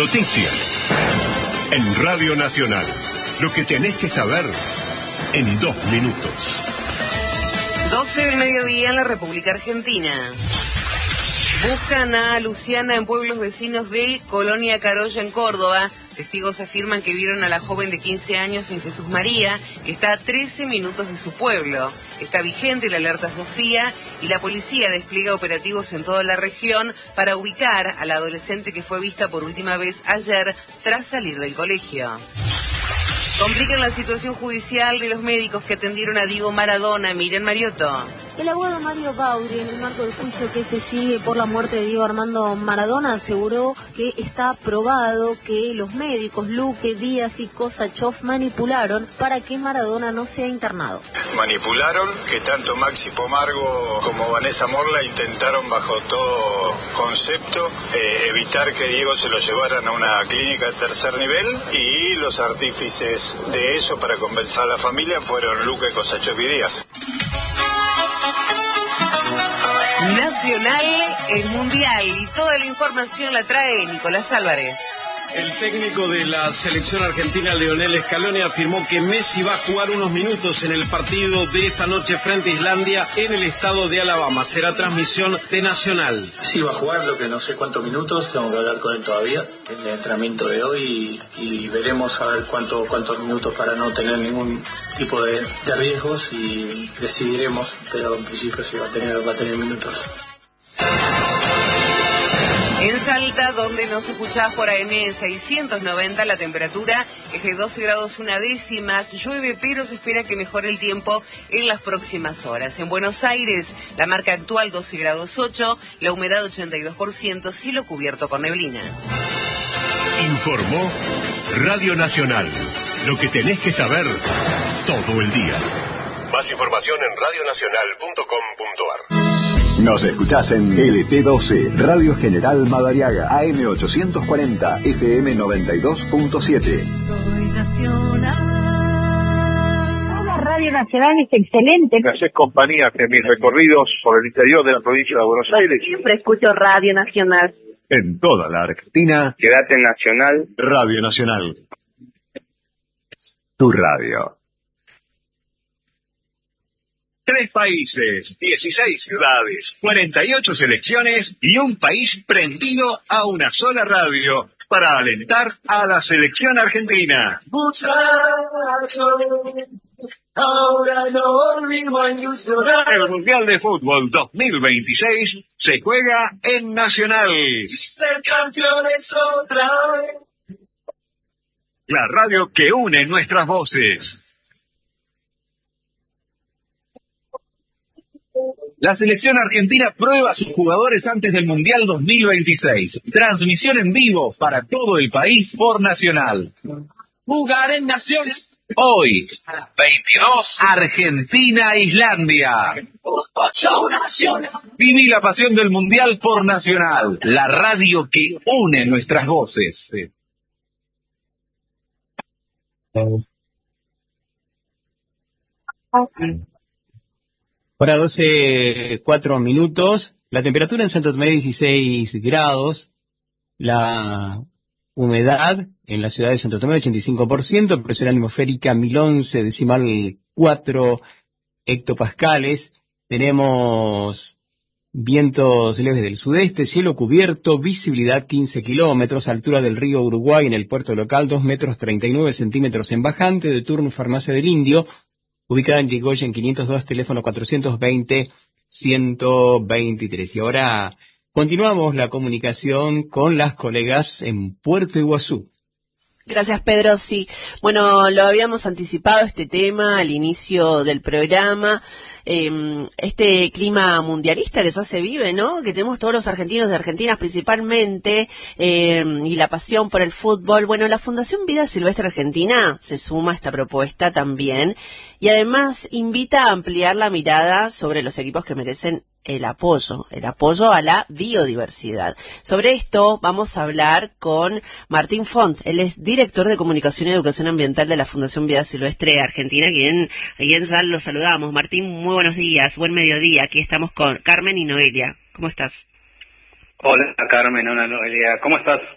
Noticias. En Radio Nacional. Lo que tenés que saber en 2 minutos. 12 del mediodía en la República Argentina. Buscan a Luciana en pueblos vecinos de Colonia Carolla, en Córdoba. Testigos afirman que vieron a la joven de 15 años en Jesús María, que está a 13 minutos de su pueblo. Está vigente la alerta Sofía y la policía despliega operativos en toda la región para ubicar a la adolescente que fue vista por última vez ayer tras salir del colegio. Complican la situación judicial de los médicos que atendieron a Diego Maradona. Miren Mariotto. El abogado Mario Bauri, en el marco del juicio que se sigue por la muerte de Diego Armando Maradona, aseguró que está probado que los médicos Luque, Díaz y Kosachov manipularon para que Maradona no sea internado. Manipularon, que tanto Maxi Pomargo como Vanessa Morla intentaron bajo todo concepto evitar que Diego se lo llevaran a una clínica de tercer nivel, y los artífices de eso para convencer a la familia fueron Luque, Kosachov y Díaz. Nacional, el Mundial y toda la información la trae Nicolás Álvarez. El técnico de la selección argentina, Lionel Scaloni, afirmó que Messi va a jugar unos minutos en el partido de esta noche frente a Islandia en el estado de Alabama. Será transmisión de Nacional. Sí, va a jugar, lo que no sé cuántos minutos, tengo que hablar con él todavía en el entrenamiento de hoy y veremos a ver cuántos minutos para no tener ningún tipo de riesgos, y decidiremos, pero en principio sí va a tener minutos. En Salta, donde nos escuchás por AM 690, la temperatura es de 12 grados 1 décimas. Llueve, pero se espera que mejore el tiempo en las próximas horas. En Buenos Aires, la marca actual 12 grados 8, la humedad 82%, cielo cubierto con neblina. Informó Radio Nacional. Lo que tenés que saber todo el día. Más información en radionacional.com.ar. Nos escuchás en LT12, Radio General Madariaga, AM 840, FM 92.7. Soy Nacional. La Radio Nacional es excelente. Me haces compañía en mis recorridos por el interior de la provincia de Buenos Aires. Siempre escucho Radio Nacional. En toda la Argentina, Quédate en Nacional. Radio Nacional. Tu radio. 3 países, 16 ciudades, 48 selecciones y un país prendido a una sola radio para alentar a la selección argentina. Ahora no vivo en llorar. El Mundial de Fútbol 2026 se juega en Nacional. Y ser campeones otra vez. La radio que une nuestras voces. La selección argentina prueba a sus jugadores antes del Mundial 2026. Transmisión en vivo para todo el país por Nacional. Jugar en Nacional. Hoy, a las 22, Argentina-Islandia. Viví la pasión del Mundial por Nacional. La radio que une nuestras voces. Hora 12, 4 minutos. La temperatura en Santo Tomé 16 grados. La humedad en la ciudad de Santo Tomé 85%. Presión atmosférica 1011,4 hectopascales. Tenemos vientos leves del sudeste, cielo cubierto, visibilidad 15 kilómetros, altura del río Uruguay en el puerto local 2 metros 39 centímetros en bajante, de turno Farmacia del Indio, ubicada en Yrigoyen 502, teléfono 420-123. Y ahora continuamos la comunicación con las colegas en Puerto Iguazú. Gracias, Pedro. Sí, bueno, lo habíamos anticipado este tema al inicio del programa. Este clima mundialista que ya se vive, ¿no? Que tenemos todos los argentinos y argentinas principalmente, y la pasión por el fútbol. Bueno, la Fundación Vida Silvestre Argentina se suma a esta propuesta también, y además invita a ampliar la mirada sobre los equipos que merecen el apoyo a la biodiversidad. Sobre esto vamos a hablar con Martín Font. Él es director de Comunicación y Educación Ambiental de la Fundación Vida Silvestre Argentina, quien ya lo saludamos. Martín, muy buenos días, buen mediodía. Aquí estamos con Carmen y Noelia. ¿Cómo estás? Hola Carmen, hola Noelia, ¿cómo estás?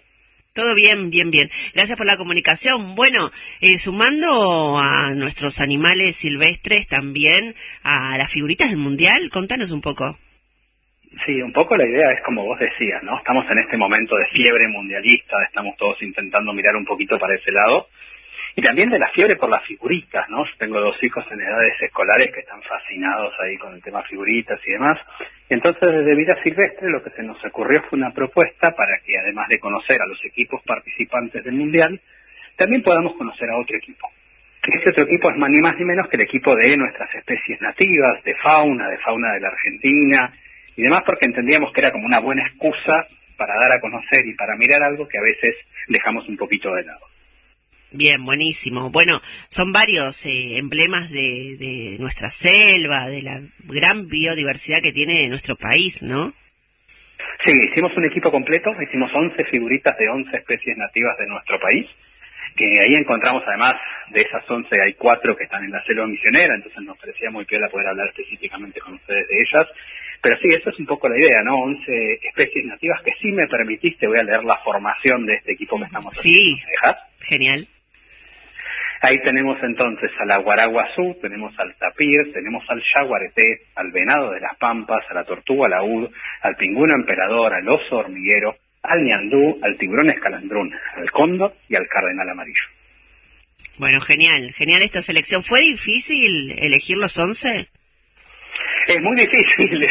Todo bien, bien, bien. Gracias por la comunicación. Bueno, sumando a nuestros animales silvestres también a las figuritas del Mundial, contanos un poco. Sí, un poco la idea es como vos decías, ¿no? Estamos en este momento de fiebre mundialista, estamos todos intentando mirar un poquito para ese lado. Y también de la fiebre por las figuritas, ¿no? Yo tengo 2 hijos en edades escolares que están fascinados ahí con el tema figuritas y demás. Entonces, desde Vida Silvestre, lo que se nos ocurrió fue una propuesta para que, además de conocer a los equipos participantes del Mundial, también podamos conocer a otro equipo. Este otro equipo es ni más ni menos que el equipo de nuestras especies nativas, de fauna de la Argentina y demás, porque entendíamos que era como una buena excusa para dar a conocer y para mirar algo que a veces dejamos un poquito de lado. Bien, buenísimo. Bueno, son varios emblemas de nuestra selva, de la gran biodiversidad que tiene nuestro país, ¿no? Sí, hicimos un equipo completo, hicimos 11 figuritas de 11 especies nativas de nuestro país, que ahí encontramos además, de esas 11 hay 4 que están en la selva misionera, entonces nos parecía muy piola poder hablar específicamente con ustedes de ellas. Pero sí, eso es un poco la idea, ¿no? 11 especies nativas que si me permitiste voy a leer la formación de este equipo que estamos haciendo. Sí, ¿Me dejás? Genial. Ahí tenemos entonces a la guaraguazú, tenemos al tapir, tenemos al yaguareté, al venado de las pampas, a la tortuga laúd, al pingüino emperador, al oso hormiguero, al ñandú, al tiburón escalandrún, al cóndor y al cardenal amarillo. Bueno, genial, genial esta selección. ¿Fue difícil elegir los 11? Es muy difícil.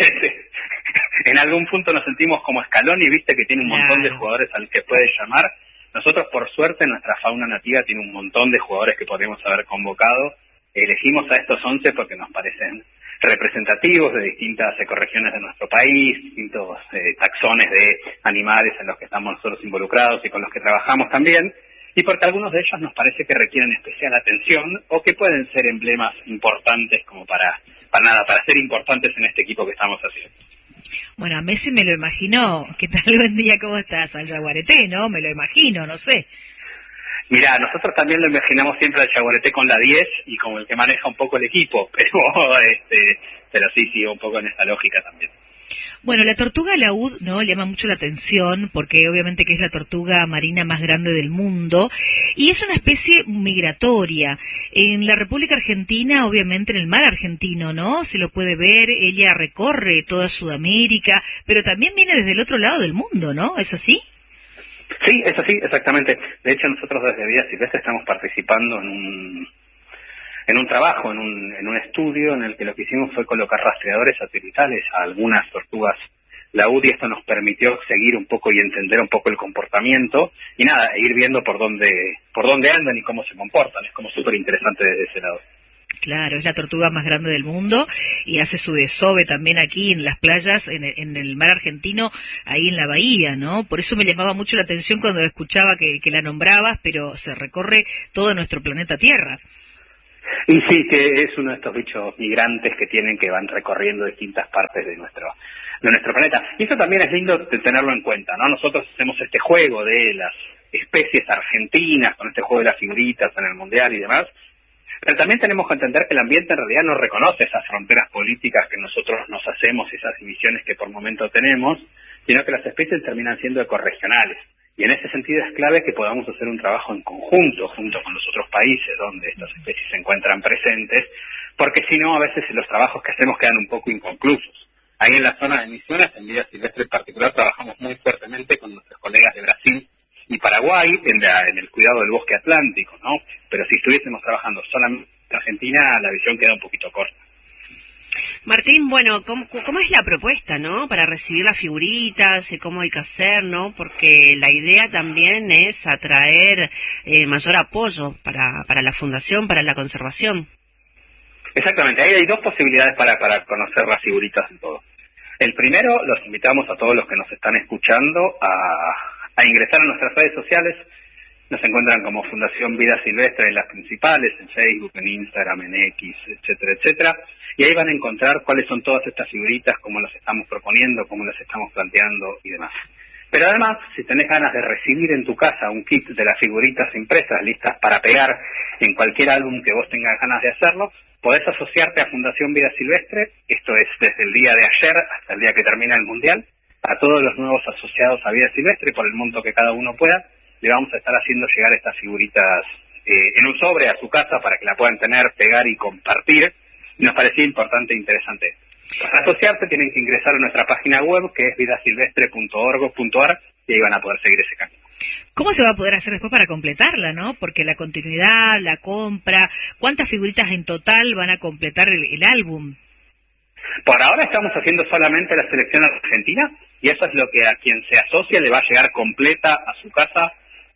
En algún punto nos sentimos como Scaloni, viste que tiene un montón de jugadores al que puede llamar. Nosotros, por suerte, nuestra fauna nativa tiene un montón de jugadores que podríamos haber convocado. Elegimos a estos 11 porque nos parecen representativos de distintas ecorregiones de nuestro país, distintos taxones de animales en los que estamos nosotros involucrados y con los que trabajamos también, y porque algunos de ellos nos parece que requieren especial atención o que pueden ser emblemas importantes como para ser importantes en este equipo que estamos haciendo. Bueno, a Messi me lo imagino. ¿Qué tal? Buen día, ¿cómo estás? Al yaguareté, ¿no? Me lo imagino, no sé. Mirá, nosotros también lo imaginamos siempre al yaguareté con la 10 y como el que maneja un poco el equipo, pero sí, un poco en esta lógica también. Bueno, la tortuga laúd, ¿no? Llama mucho la atención porque obviamente que es la tortuga marina más grande del mundo y es una especie migratoria. En la República Argentina, obviamente en el mar argentino, ¿no? Se lo puede ver, ella recorre toda Sudamérica, pero también viene desde el otro lado del mundo, ¿no? ¿Es así? Sí, es así, exactamente. De hecho, nosotros desde Vida Silvestre estamos participando en un trabajo, en un estudio en el que lo que hicimos fue colocar rastreadores satelitales a algunas tortugas laúd y esto nos permitió seguir un poco y entender un poco el comportamiento y nada, ir viendo por dónde andan y cómo se comportan. Es como súper interesante desde ese lado. Claro, es la tortuga más grande del mundo y hace su desove también aquí en las playas, en el mar argentino, ahí en la bahía, ¿no? Por eso me llamaba mucho la atención cuando escuchaba que la nombrabas, pero se recorre todo nuestro planeta Tierra. Y sí, que es uno de estos bichos migrantes que van recorriendo distintas partes de nuestro planeta. Y eso también es lindo de tenerlo en cuenta, ¿no? Nosotros hacemos este juego de las especies argentinas, con este juego de las figuritas en el Mundial y demás, pero también tenemos que entender que el ambiente en realidad no reconoce esas fronteras políticas que nosotros nos hacemos, esas divisiones que por momento tenemos, sino que las especies terminan siendo ecorregionales. Y en ese sentido es clave que podamos hacer un trabajo en conjunto, junto con los otros países donde estas especies se encuentran presentes, porque si no, a veces los trabajos que hacemos quedan un poco inconclusos. Ahí en la zona de Misiones, en Vida Silvestre en particular, trabajamos muy fuertemente con nuestros colegas de Brasil y Paraguay en el cuidado del bosque atlántico, ¿no? Pero si estuviésemos trabajando solamente en Argentina, la visión queda un poquito corta. Martín, bueno, ¿cómo es la propuesta, no? Para recibir las figuritas, cómo hay que hacer, ¿no? Porque la idea también es atraer mayor apoyo para la fundación, para la conservación. Exactamente, ahí hay 2 posibilidades para conocer las figuritas en todo. El primero, los invitamos a todos los que nos están escuchando a ingresar a nuestras redes sociales. Nos encuentran como Fundación Vida Silvestre en las principales, en Facebook, en Instagram, en X, etcétera, etcétera. Y ahí van a encontrar cuáles son todas estas figuritas, cómo las estamos proponiendo, cómo las estamos planteando y demás. Pero además, si tenés ganas de recibir en tu casa un kit de las figuritas impresas, listas para pegar en cualquier álbum que vos tengas ganas de hacerlo, podés asociarte a Fundación Vida Silvestre, esto es desde el día de ayer hasta el día que termina el Mundial, a todos los nuevos asociados a Vida Silvestre por el monto que cada uno pueda, le vamos a estar haciendo llegar estas figuritas en un sobre a su casa para que la puedan tener, pegar y compartir. Y nos parecía importante e interesante. Para asociarse tienen que ingresar a nuestra página web, que es vidasilvestre.org.ar, y ahí van a poder seguir ese camino. ¿Cómo se va a poder hacer después para completarla, no? Porque la continuidad, la compra, ¿cuántas figuritas en total van a completar el álbum? Por ahora estamos haciendo solamente la selección argentina, y eso es lo que a quien se asocia le va a llegar completa a su casa.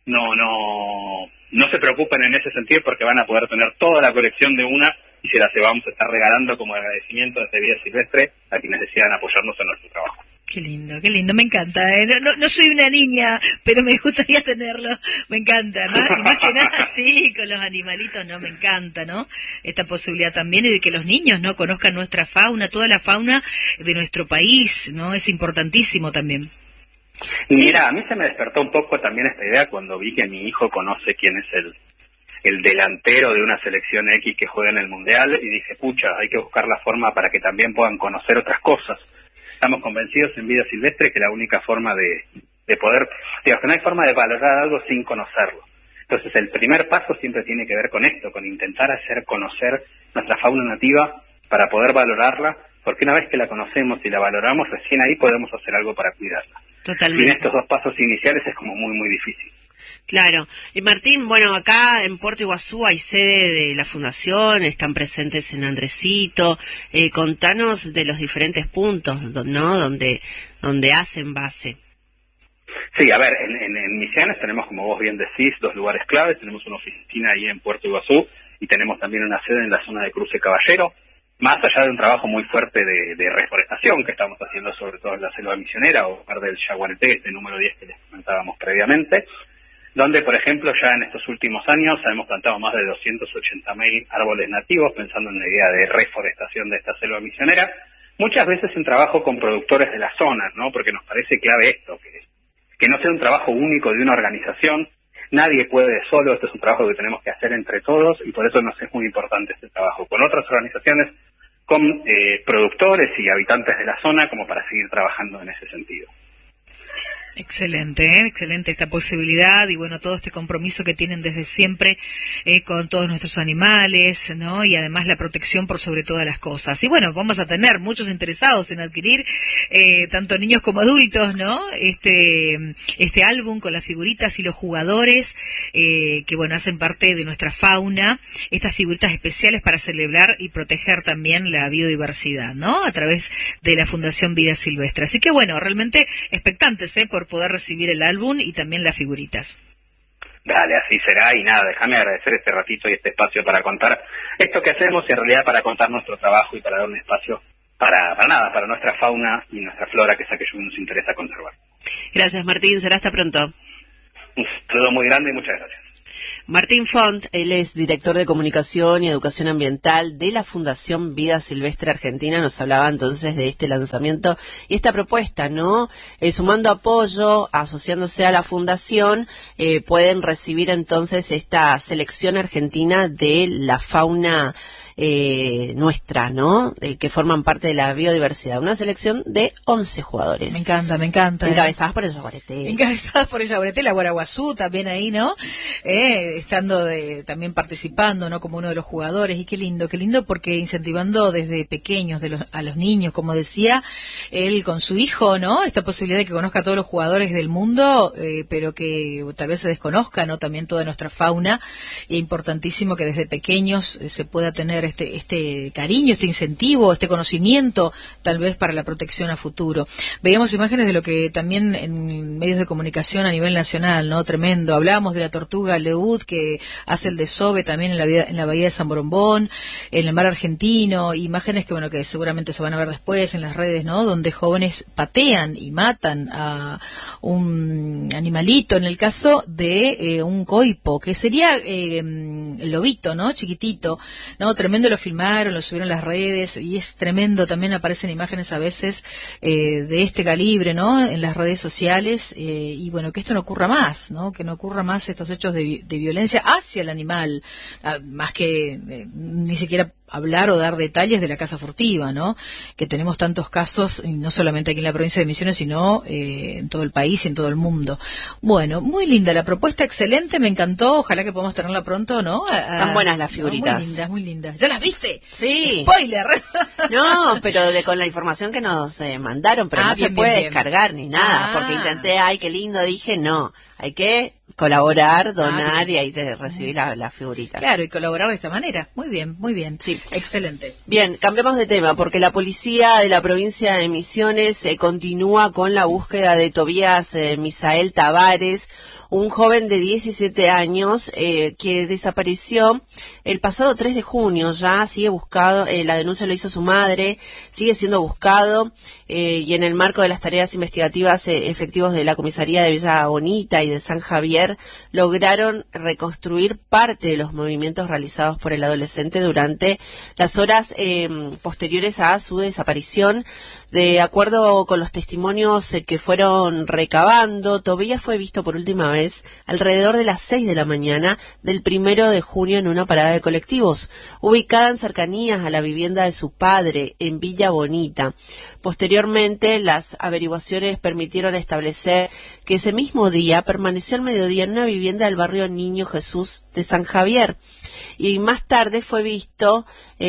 No se preocupen en ese sentido, porque van a poder tener toda la colección de una, y se las vamos a estar regalando como agradecimiento desde Vida Silvestre a quienes decidan apoyarnos en nuestro trabajo. Qué lindo, me encanta. No soy una niña, pero me gustaría tenerlo, me encanta. Más que nada, sí, con los animalitos, me encanta, ¿no? Esta posibilidad también, y de que los niños, ¿no? Conozcan nuestra fauna, toda la fauna de nuestro país, ¿no? Es importantísimo también. Y mira, a mí se me despertó un poco también esta idea cuando vi que mi hijo conoce quién es el delantero de una selección X que juega en el Mundial, y dije, pucha, hay que buscar la forma para que también puedan conocer otras cosas. Estamos convencidos en Vida Silvestre que la única forma de poder, que no hay forma de valorar algo sin conocerlo. Entonces el primer paso siempre tiene que ver con esto, con intentar hacer conocer nuestra fauna nativa para poder valorarla, porque una vez que la conocemos y la valoramos, recién ahí podemos hacer algo para cuidarla. Totalmente. Sin estos dos pasos iniciales es como muy, muy difícil. Claro. Y Martín, bueno, acá en Puerto Iguazú hay sede de la Fundación, están presentes en Andresito. Contanos de los diferentes puntos, ¿no? Donde hacen base. Sí, a ver, en Misiones tenemos, como vos bien decís, 2 lugares claves. Tenemos una oficina ahí en Puerto Iguazú y tenemos también una sede en la zona de Cruce Caballero. Más allá de un trabajo muy fuerte de reforestación que estamos haciendo, sobre todo en la selva misionera, o lugar del Yaguareté, este número 10 que les comentábamos previamente, donde, por ejemplo, ya en estos últimos años hemos plantado más de 280.000 árboles nativos, pensando en la idea de reforestación de esta selva misionera, muchas veces en trabajo con productores de la zona, ¿no? Porque nos parece clave esto, que no sea un trabajo único de una organización. Nadie puede solo, este es un trabajo que tenemos que hacer entre todos, y por eso nos es muy importante este trabajo con otras organizaciones, con productores y habitantes de la zona, como para seguir trabajando en ese sentido. Excelente esta posibilidad, y bueno, todo este compromiso que tienen desde siempre con todos nuestros animales, ¿no? Y además la protección por sobre todas las cosas. Y bueno, vamos a tener muchos interesados en adquirir, tanto niños como adultos, ¿no? Este álbum con las figuritas y los jugadores, que bueno, hacen parte de nuestra fauna, estas figuritas especiales para celebrar y proteger también la biodiversidad, ¿no? A través de la Fundación Vida Silvestre. Así que bueno, realmente expectantes, por poder recibir el álbum y también las figuritas. Dale, así será, y nada, déjame agradecer este ratito y este espacio para contar esto que hacemos, y en realidad para contar nuestro trabajo y para dar un espacio para nuestra fauna y nuestra flora, que es aquello que nos interesa conservar. Gracias, Martín, será hasta pronto. Un saludo muy grande y muchas gracias. Martín Font, él es director de Comunicación y Educación Ambiental de la Fundación Vida Silvestre Argentina. Nos hablaba entonces de este lanzamiento y esta propuesta, ¿no? Sumando apoyo, asociándose a la Fundación, pueden recibir entonces esta selección argentina de la fauna nuestra, ¿no? Que forman parte de la biodiversidad. Una selección de 11 jugadores. Me encanta. Encabezadas por el Yaguareté. Encabezadas por el Yaguareté, la Guaraguazú también ahí, ¿no? Estando también participando, ¿no? Como uno de los jugadores. Y qué lindo, porque incentivando desde pequeños a los niños, como decía él con su hijo, ¿no? Esta posibilidad de que conozca a todos los jugadores del mundo, pero que tal vez se desconozca, ¿no? También toda nuestra fauna. Es importantísimo que desde pequeños se pueda tener este cariño, este incentivo, este conocimiento, tal vez para la protección a futuro. Veíamos imágenes de lo que también en medios de comunicación a nivel nacional, ¿no? Tremendo. Hablábamos de la tortuga Leud, que hace el desove también en la bahía de San Borombón, en el mar argentino, imágenes que, bueno, que seguramente se van a ver después en las redes, ¿no? Donde jóvenes patean y matan a un animalito, en el caso de un coipo, que sería el lobito, ¿no? Chiquitito, ¿no? Tremendo, lo filmaron, lo subieron a las redes, y es tremendo. También aparecen imágenes a veces de este calibre, ¿no? En las redes sociales, y bueno, que esto no ocurra más, ¿no? Que no ocurra más estos hechos de violencia hacia el animal, más que ni siquiera hablar o dar detalles de la casa furtiva, ¿no? Que tenemos tantos casos, y no solamente aquí en la provincia de Misiones, sino en todo el país y en todo el mundo. Bueno, muy linda la propuesta, excelente, me encantó, ojalá que podamos tenerla pronto, ¿no? Están buenas las figuritas. Muy lindas, muy lindas. ¿Ya las viste? Sí. ¡Spoiler! No, pero con la información que nos mandaron, pero no se puede descargar ni nada, porque intenté, ay, qué lindo, dije, no, hay que colaborar, donar y ahí te recibí la figurita. Claro, y colaborar de esta manera. Muy bien. Sí, excelente. Bien, cambiamos de tema, porque la policía de la provincia de Misiones continúa con la búsqueda de Tobías Misael Tavares, un joven de 17 años que desapareció el pasado 3 de junio, ya sigue buscado, la denuncia lo hizo su madre, sigue siendo buscado y en el marco de las tareas investigativas efectivos de la comisaría de Villa Bonita y de San Javier, lograron reconstruir parte de los movimientos realizados por el adolescente durante las horas posteriores a su desaparición. De acuerdo con los testimonios que fueron recabando, Tobías fue visto por última vez alrededor de las 6 de la mañana del 1 de junio en una parada de colectivos, ubicada en cercanías a la vivienda de su padre, en Villa Bonita. Posteriormente, las averiguaciones permitieron establecer que ese mismo día permaneció al mediodía en una vivienda del barrio Niño Jesús de San Javier y más tarde fue visto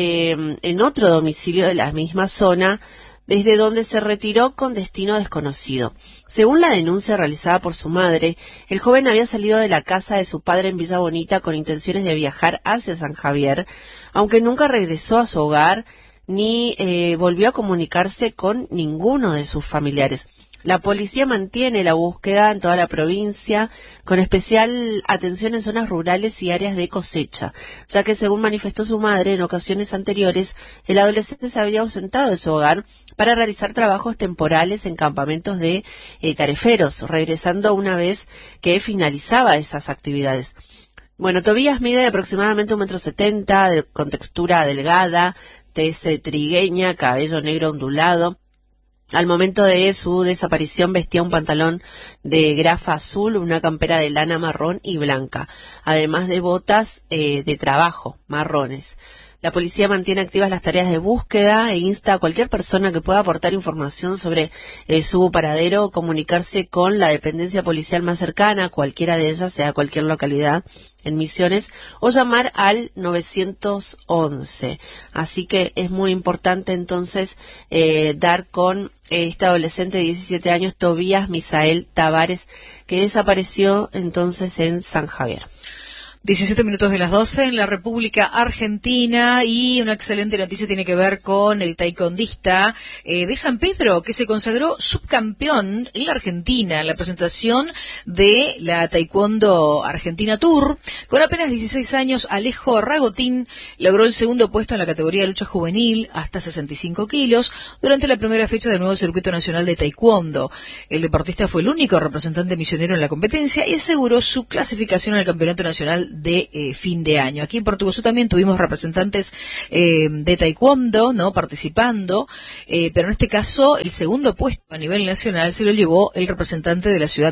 en otro domicilio de la misma zona, desde donde se retiró con destino desconocido. Según la denuncia realizada por su madre, el joven había salido de la casa de su padre en Villa Bonita con intenciones de viajar hacia San Javier, aunque nunca regresó a su hogar ni volvió a comunicarse con ninguno de sus familiares. La policía mantiene la búsqueda en toda la provincia, con especial atención en zonas rurales y áreas de cosecha, ya que según manifestó su madre, en ocasiones anteriores, el adolescente se había ausentado de su hogar para realizar trabajos temporales en campamentos de tareferos, regresando una vez que finalizaba esas actividades. Bueno, Tobías mide aproximadamente 1,70 m, con textura delgada, tez trigueña, cabello negro ondulado. Al momento de su desaparición vestía un pantalón de grafa azul, una campera de lana marrón y blanca, además de botas de trabajo marrones. La policía mantiene activas las tareas de búsqueda e insta a cualquier persona que pueda aportar información sobre su paradero comunicarse con la dependencia policial más cercana, cualquiera de ellas, sea cualquier localidad en Misiones, o llamar al 911. Así que es muy importante entonces dar con este adolescente de 17 años, Tobías Misael Tavares, que desapareció entonces en San Javier. 17 minutos de las 12 en la República Argentina, y una excelente noticia tiene que ver con el taekwondista de San Pedro, que se consagró subcampeón en la Argentina en la presentación de la Taekwondo Argentina Tour. Con apenas 16 años, Alejo Ragotín logró el segundo puesto en la categoría de lucha juvenil hasta 65 kilos durante la primera fecha del nuevo circuito nacional de taekwondo. El deportista fue el único representante misionero en la competencia y aseguró su clasificación al campeonato nacional de fin de año. Aquí en Portuguesú también tuvimos representantes de taekwondo, ¿no?, participando, pero en este caso el segundo puesto a nivel nacional se lo llevó el representante de la ciudad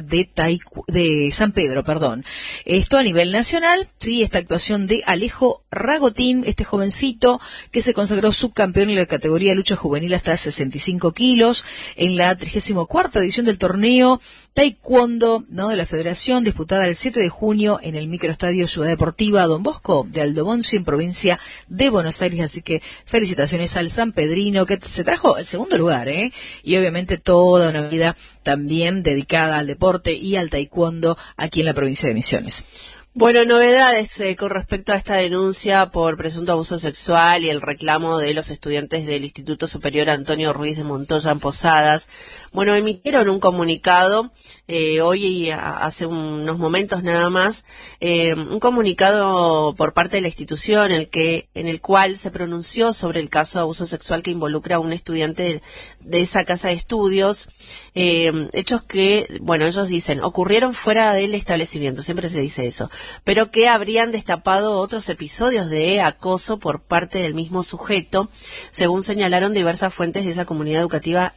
de San Pedro, perdón. Esto a nivel nacional, sí, esta actuación de Alejo Ragotín, este jovencito que se consagró subcampeón en la categoría de lucha juvenil hasta 65 kilos en la 34ª edición del torneo taekwondo, ¿no?, de la Federación, disputada el 7 de junio en el microestadio Ciudad Deportiva Don Bosco de Aldobonsi, en provincia de Buenos Aires. Así que felicitaciones al sanpedrino, que se trajo el segundo lugar, y obviamente toda una vida también dedicada al deporte y al taekwondo aquí en la provincia de Misiones. Bueno, novedades con respecto a esta denuncia por presunto abuso sexual y el reclamo de los estudiantes del Instituto Superior Antonio Ruiz de Montoya en Posadas. Bueno, emitieron un comunicado, hoy hace unos momentos nada más, un comunicado por parte de la institución en el cual se pronunció sobre el caso de abuso sexual que involucra a un estudiante de esa casa de estudios, hechos que, bueno, ellos dicen, ocurrieron fuera del establecimiento, siempre se dice eso, pero que habrían destapado otros episodios de acoso por parte del mismo sujeto, según señalaron diversas fuentes de esa comunidad educativa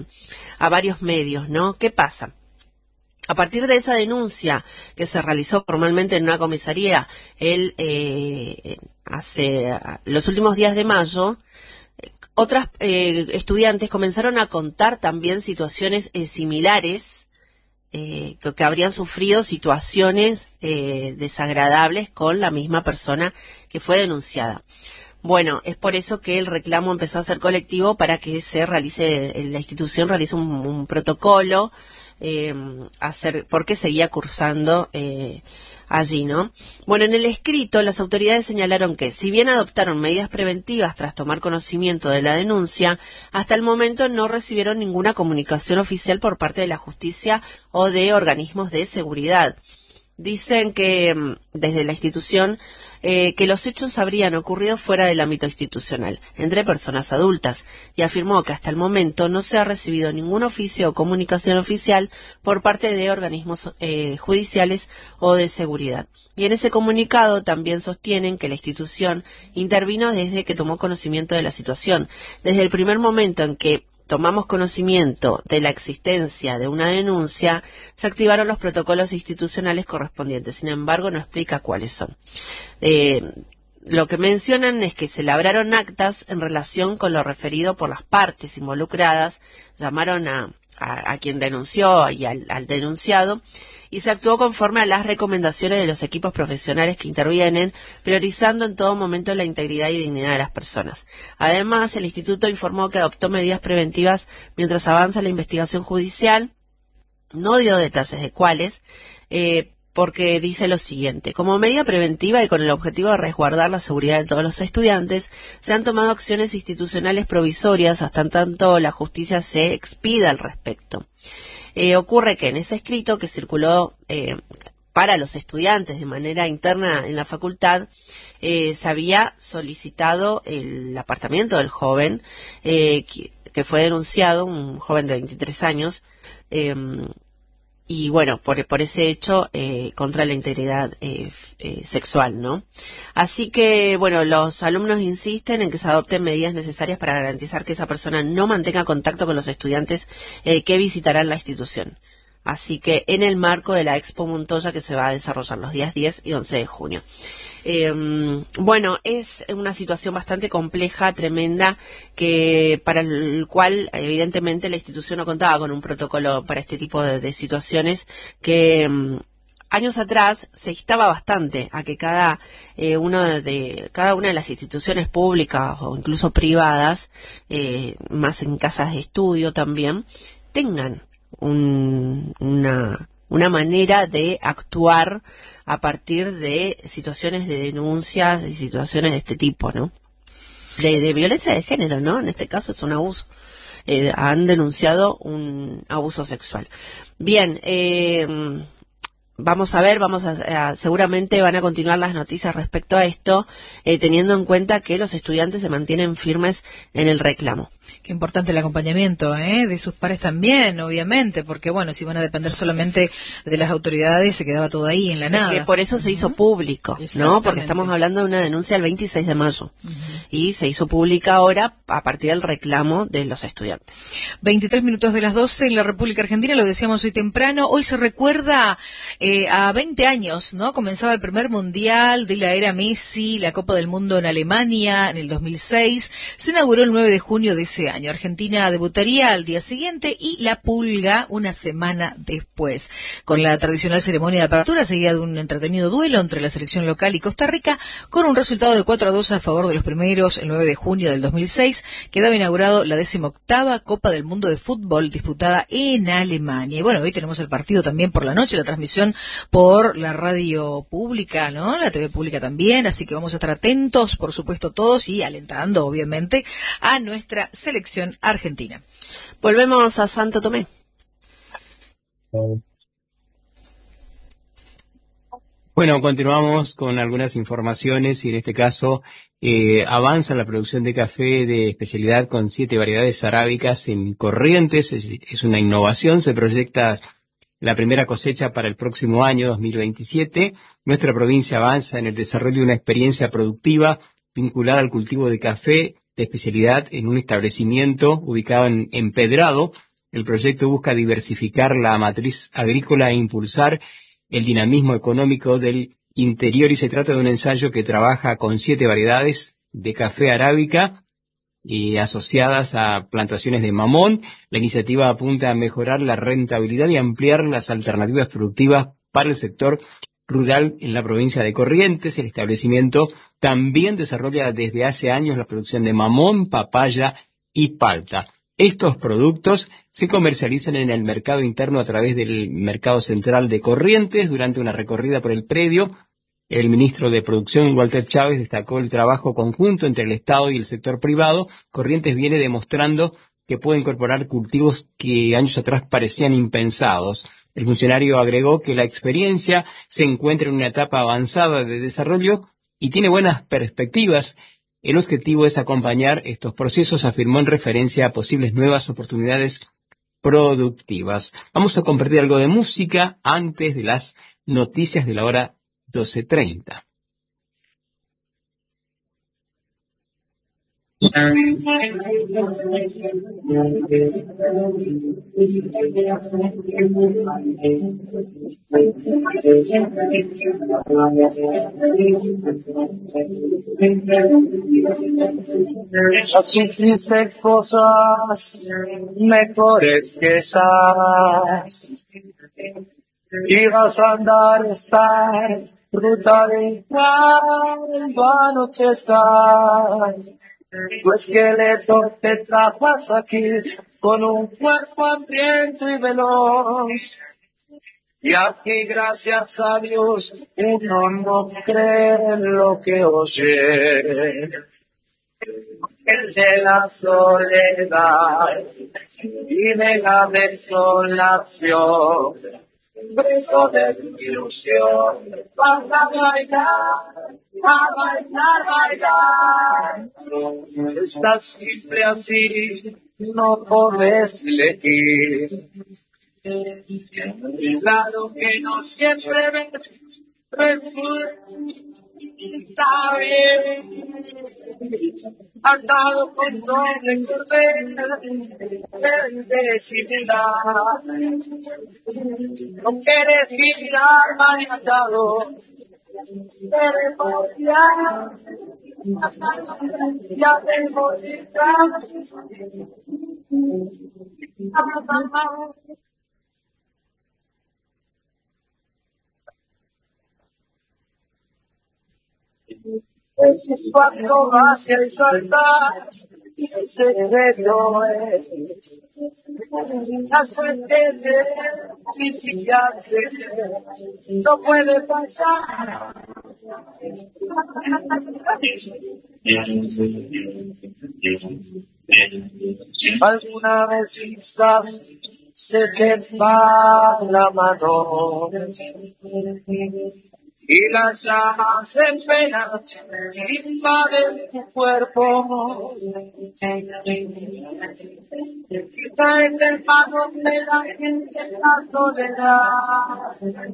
a varios medios, ¿no? ¿Qué pasa? A partir de esa denuncia que se realizó formalmente en una comisaría los últimos días de mayo, otras estudiantes comenzaron a contar también situaciones similares, que habrían sufrido situaciones desagradables con la misma persona que fue denunciada. Bueno, es por eso que el reclamo empezó a ser colectivo para que la institución realice un protocolo, porque seguía cursando allí, ¿no? Bueno, en el escrito las autoridades señalaron que, si bien adoptaron medidas preventivas tras tomar conocimiento de la denuncia, hasta el momento no recibieron ninguna comunicación oficial por parte de la justicia o de organismos de seguridad. Dicen que desde la institución que los hechos habrían ocurrido fuera del ámbito institucional, entre personas adultas, y afirmó que hasta el momento no se ha recibido ningún oficio o comunicación oficial por parte de organismos judiciales o de seguridad. Y en ese comunicado también sostienen que la institución intervino desde que tomó conocimiento de la situación. Desde el primer momento en que tomamos conocimiento de la existencia de una denuncia, se activaron los protocolos institucionales correspondientes. Sin embargo, no explica cuáles son. Lo que mencionan es que se labraron actas en relación con lo referido por las partes involucradas, llamaron a quien denunció y al denunciado, y se actuó conforme a las recomendaciones de los equipos profesionales que intervienen, priorizando en todo momento la integridad y dignidad de las personas. Además, el instituto informó que adoptó medidas preventivas mientras avanza la investigación judicial. No dio detalles de cuáles, porque dice lo siguiente: como medida preventiva y con el objetivo de resguardar la seguridad de todos los estudiantes, se han tomado acciones institucionales provisorias hasta tanto la justicia se expida al respecto. Ocurre que en ese escrito que circuló para los estudiantes de manera interna en la facultad, se había solicitado el apartamiento del joven que fue denunciado, un joven de 23 años, y bueno, por ese hecho contra la integridad sexual, ¿no? Así que, bueno, los alumnos insisten en que se adopten medidas necesarias para garantizar que esa persona no mantenga contacto con los estudiantes que visitarán la institución. Así que en el marco de la Expo Montoya, que se va a desarrollar los días 10 y 11 de junio. Bueno, es una situación bastante compleja, tremenda, que para el cual evidentemente la institución no contaba con un protocolo para este tipo de situaciones, que años atrás se instaba bastante a que cada una de las instituciones públicas o incluso privadas, más en casas de estudio también, tengan una manera de actuar a partir de situaciones de denuncias, de situaciones de este tipo, ¿no? De violencia de género, ¿no? En este caso es un abuso. Han denunciado un abuso sexual. Bien, vamos a ver, seguramente van a continuar las noticias respecto a esto, teniendo en cuenta que los estudiantes se mantienen firmes en el reclamo. Qué importante el acompañamiento, de sus pares también, obviamente, porque bueno, si van a depender solamente de las autoridades, se quedaba todo ahí en la nada. Que por eso se hizo público, ¿no? Porque estamos hablando de una denuncia el 26 de mayo. Y se hizo pública ahora a partir del reclamo de los estudiantes. 23 minutos de las 12 en la República Argentina, lo decíamos hoy temprano. Hoy se recuerda a 20 años, ¿no? Comenzaba el primer mundial de la era Messi, la Copa del Mundo en Alemania en el 2006. Se inauguró el 9 de junio de ese año. Argentina debutaría al día siguiente y la Pulga una semana después, con la tradicional ceremonia de apertura seguida de un entretenido duelo entre la selección local y Costa Rica, con un resultado de 4-2 a favor de los primeros. El 9 de junio del 2006 quedaba inaugurado la 18ª Copa del Mundo de Fútbol disputada en Alemania. Y bueno, hoy tenemos el partido también por la noche, la transmisión por la radio pública, ¿no? La TV pública también, así que vamos a estar atentos, por supuesto, todos, y alentando, obviamente, a nuestra selección argentina. Volvemos a Santo Tomé. Bueno, continuamos con algunas informaciones y en este caso avanza la producción de café de especialidad con 7 variedades arábicas en Corrientes. Es una innovación, se proyecta la primera cosecha para el próximo año 2027. Nuestra provincia avanza en el desarrollo de una experiencia productiva vinculada al cultivo de café de especialidad en un establecimiento ubicado en Empedrado. El proyecto busca diversificar la matriz agrícola e impulsar el dinamismo económico del interior, y se trata de un ensayo que trabaja con 7 variedades de café arábica y asociadas a plantaciones de mamón. La iniciativa apunta a mejorar la rentabilidad y ampliar las alternativas productivas para el sector rural en la provincia de Corrientes. El establecimiento también desarrolla desde hace años la producción de mamón, papaya y palta. Estos productos se comercializan en el mercado interno a través del Mercado Central de Corrientes. Durante una recorrida por el predio, el ministro de Producción, Walter Chávez, destacó el trabajo conjunto entre el Estado y el sector privado. Corrientes viene demostrando que puede incorporar cultivos que años atrás parecían impensados. El funcionario agregó que la experiencia se encuentra en una etapa avanzada de desarrollo y tiene buenas perspectivas. El objetivo es acompañar estos procesos, afirmó en referencia a posibles nuevas oportunidades productivas. Vamos a compartir algo de música antes de las noticias de la hora 12:30. Ya sufriste cosas mejores que estas y vas a andar esta ruta de cuando anochezca. Tu esqueleto te trapas aquí con un cuerpo hambriento y veloz. Y aquí, gracias a Dios, uno no cree en lo que oye. El de la soledad y de la desolación, beso de tu ilusión, vas a bailar, bailar. Estás siempre así, no podés elegir. Claro que no siempre ves, resulta bien. Atado con doble cordel de desigualdad. No quieres girar maniatado, quieres voltear, ya tengo cita. Es cuando vas a saltar, se no es. La suerte de visitarte no puede pasar. Alguna vez quizás se te va la mano y las llamas en pena invaden tu cuerpo. Y caes en manos de la gente la soledad.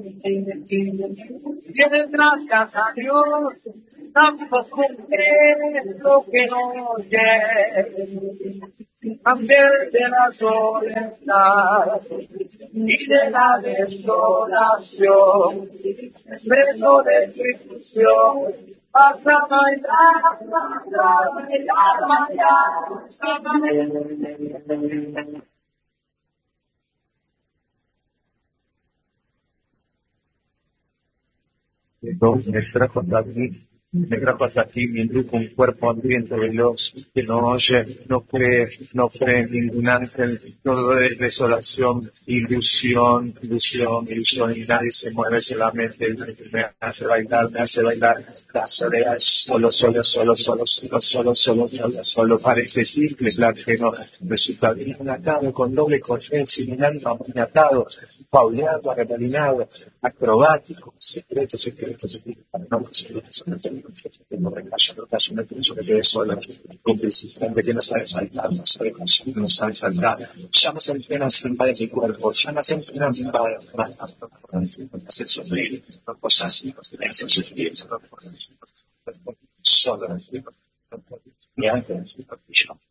Y gracias a Dios tampoco crees lo que no oyes. También de la soledad y de la desolación, preso de tu ilusión, vas a bailar, bailar, bailar. Entonces me trajo hasta aquí, me indujo un cuerpo hambriento, veloz, que no oye, no cree en ningún ángel, todo es desolación, ilusión, y nadie se mueve, solamente me hace bailar, la soledad, solo, parece simple, claro que no, resulta bien atado, con doble cordel, simulando amoñatado, fauleado, arremolinado, acrobático, secreto, no recallo, me pienso que quede solo, complicitante que no sabe faltar, no sabe callar, no sabe saltar, llamas en pena sin invade mi cuerpo, llamas en pena me invade, me hacen sufrir, no cosas así, me hacen sufrir, solo, mi ángel, yo.